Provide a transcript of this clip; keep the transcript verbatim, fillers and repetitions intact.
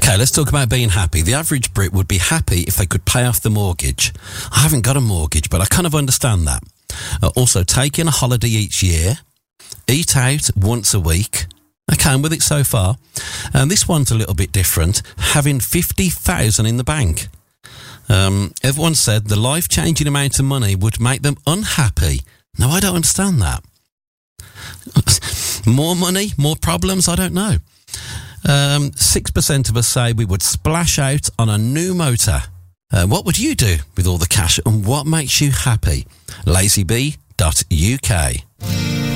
Okay, let's talk about being happy. The average Brit would be happy if they could pay off the mortgage. I haven't got a mortgage, but I kind of understand that. Uh, also, taking a holiday each year, eat out once a week. Okay, I'm with it so far. And this one's a little bit different. Having fifty thousand in the bank. Um, everyone said the life-changing amount of money would make them unhappy. No, I don't understand that. More money, more problems? I don't know. Um, six percent of us say we would splash out on a new motor. Uh, what would you do with all the cash and what makes you happy? lazy bee dot U K